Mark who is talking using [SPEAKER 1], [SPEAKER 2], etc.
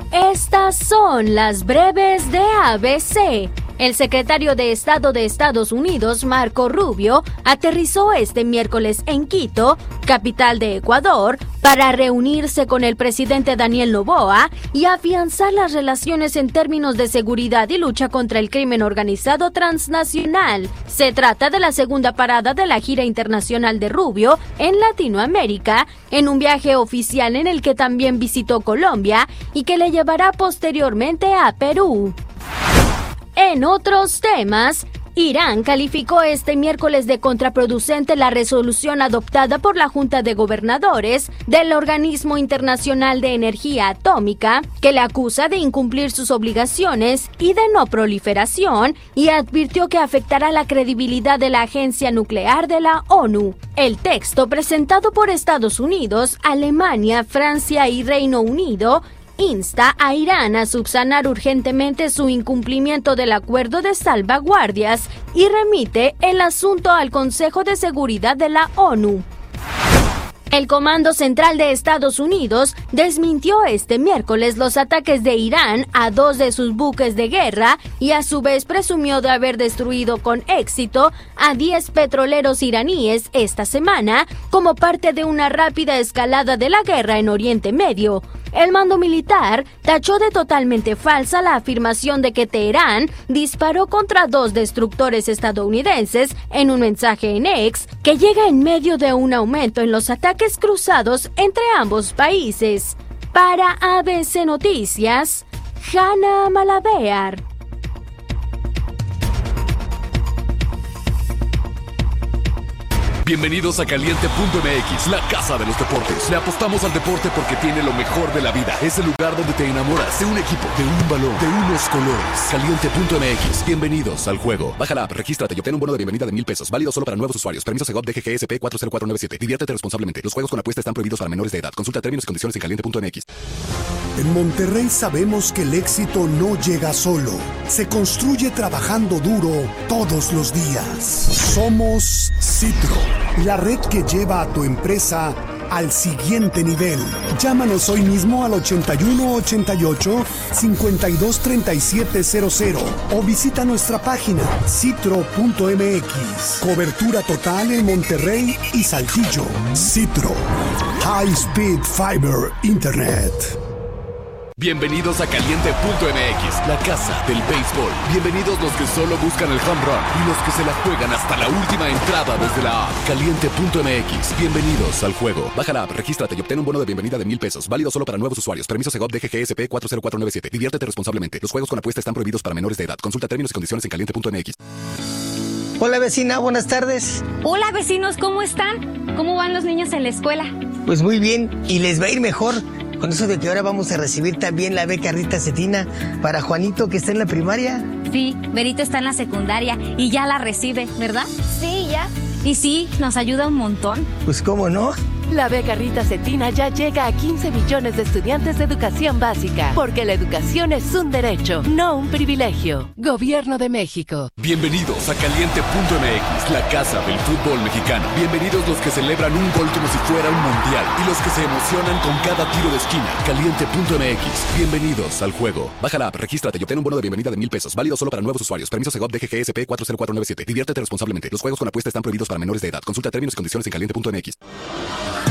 [SPEAKER 1] Estas son las breves de ABC. El secretario de Estado de Estados Unidos, Marco Rubio, aterrizó este miércoles en Quito, capital de Ecuador, para reunirse con el presidente Daniel Noboa y afianzar las relaciones en términos de seguridad y lucha contra el crimen organizado transnacional. Se trata de la segunda parada de la gira internacional de Rubio en Latinoamérica, en un viaje oficial en el que también visitó Colombia y que le llevará posteriormente a Perú. En otros temas, Irán calificó este miércoles de contraproducente la resolución adoptada por la Junta de Gobernadores del Organismo Internacional de Energía Atómica, que le acusa de incumplir sus obligaciones y de no proliferación, y advirtió que afectará la credibilidad de la Agencia Nuclear de la ONU. El texto, presentado por Estados Unidos, Alemania, Francia y Reino Unido, insta a Irán a subsanar urgentemente su incumplimiento del acuerdo de salvaguardias y remite el asunto al Consejo de Seguridad de la ONU. El Comando Central de Estados Unidos desmintió este miércoles los ataques de Irán a 2 de sus buques de guerra y a su vez presumió de haber destruido con éxito a 10 petroleros iraníes esta semana como parte de una rápida escalada de la guerra en Oriente Medio. El mando militar tachó de totalmente falsa la afirmación de que Teherán disparó contra 2 destructores estadounidenses en un mensaje en X que llega en medio de un aumento en los ataques cruzados entre ambos países. Para ABC Noticias, Hanna Malabear.
[SPEAKER 2] Bienvenidos a Caliente.mx, la casa de los deportes. Le apostamos al deporte porque tiene lo mejor de la vida. Es el lugar donde te enamoras de un equipo, de un balón, de unos colores. Caliente.mx, bienvenidos al juego. Baja la app, regístrate y obtén un bono de bienvenida de $1,000. Válido solo para nuevos usuarios. Permiso Segov DGGSP 40497. Diviértete responsablemente. Los juegos con apuesta están prohibidos para menores de edad. Consulta términos y condiciones en Caliente.mx.
[SPEAKER 3] En Monterrey sabemos que el éxito no llega solo. Se construye trabajando duro todos los días. Somos Citro, la red que lleva a tu empresa al siguiente nivel. Llámanos hoy mismo al 8188-523700 o visita nuestra página citro.mx. Cobertura total en Monterrey y Saltillo. Citro, High Speed Fiber Internet.
[SPEAKER 2] Bienvenidos a Caliente.mx, la casa del béisbol. Bienvenidos los que solo buscan el home run y los que se la juegan hasta la última entrada desde la app. Caliente.mx, bienvenidos al juego. Baja la app, regístrate y obtén un bono de bienvenida de $1,000. Válido solo para nuevos usuarios. Permiso Segov DGGSP 40497. Diviértete responsablemente. Los juegos con apuesta están prohibidos para menores de edad. Consulta términos y condiciones en Caliente.mx.
[SPEAKER 4] Hola vecina, buenas tardes.
[SPEAKER 5] Hola vecinos, ¿cómo están? ¿Cómo van los niños en la escuela?
[SPEAKER 4] Pues muy bien, y les va a ir mejor. Con eso de que ahora vamos a recibir también la beca Rita Cetina para Juanito, que está en la primaria.
[SPEAKER 5] Sí, Berito está en la secundaria y ya la recibe, ¿verdad?
[SPEAKER 6] Sí, ya.
[SPEAKER 5] Y sí, nos ayuda un montón.
[SPEAKER 4] Pues cómo no.
[SPEAKER 7] La beca Rita Cetina ya llega a 15 millones de estudiantes de educación básica, porque la educación es un derecho, no un privilegio. Gobierno de México.
[SPEAKER 2] Bienvenidos a Caliente.mx, la casa del fútbol mexicano. Bienvenidos los que celebran un gol como si fuera un mundial y los que se emocionan con cada tiro de esquina. Caliente.mx, bienvenidos al juego. Baja la app, regístrate y obtén un bono de bienvenida de $1,000. Válido solo para nuevos usuarios. Permiso Segov DGGSP 40497. Diviértete responsablemente. Los juegos con apuesta están prohibidos para menores de edad. Consulta términos y condiciones en Caliente.mx.